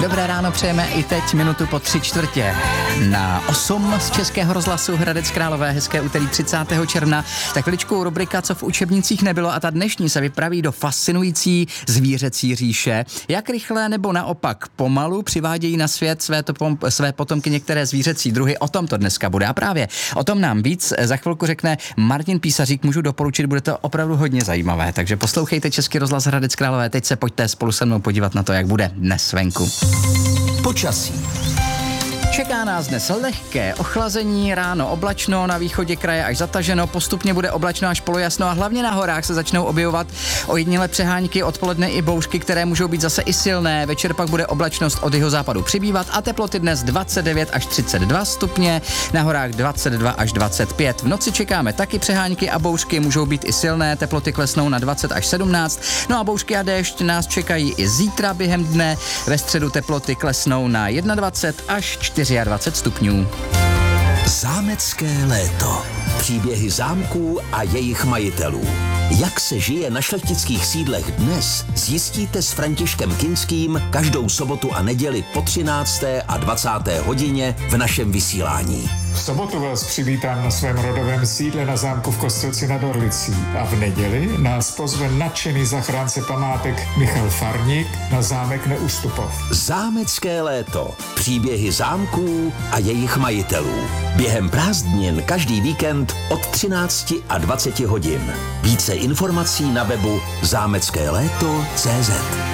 Dobré ráno přejeme i teď minutu po 3/4 na 8 z Českého rozhlasu Hradec Králové. Hezké úterý 30. června. Tak chviličku rubrika, co v učebnicích nebylo, a ta dnešní se vypraví do fascinující zvířecí říše. Jak rychle nebo naopak pomalu přivádějí na svět své potomky některé zvířecí druhy. O tom to dneska bude. A právě o tom nám víc za chvilku řekne Martin Písařík. Můžu doporučit, bude to opravdu hodně zajímavé. Takže poslouchejte Český rozhlas Hradec Králové. Teď se pojďte spolu se mnou podívat na to, jak bude dnes venku. Počasí. Čeká nás dnes lehké ochlazení, ráno oblačno, na východě kraje až zataženo, postupně bude oblačno až polojasno a hlavně na horách se začnou objevovat ojedinělé přehánky, odpoledne i bouřky, které můžou být zase i silné. Večer pak bude oblačnost od jihozápadu přibývat a teploty dnes 29 až 32 stupně, na horách 22 až 25. V noci čekáme taky přehánky a bouřky, můžou být i silné, teploty klesnou na 20 až 17. No a bouřky a déšť nás čekají i zítra během dne. Ve středu teploty klesnou na 21 až 24 stupňů. Zámecké léto. Příběhy zámků a jejich majitelů. Jak se žije na šlechtických sídlech dnes, zjistíte s Františkem Kinským každou sobotu a neděli po 13. a 20. hodině v našem vysílání. V sobotu vás přivítám na svém rodovém sídle na zámku v Kostelci nad Orlicí a v neděli nás pozve nadšený zachránce památek Michal Farník na zámek Neustupov. Zámecké léto. Příběhy zámků a jejich majitelů. Během prázdnin každý víkend od 13 a 20 hodin. Více informací na webu zámeckéléto.cz.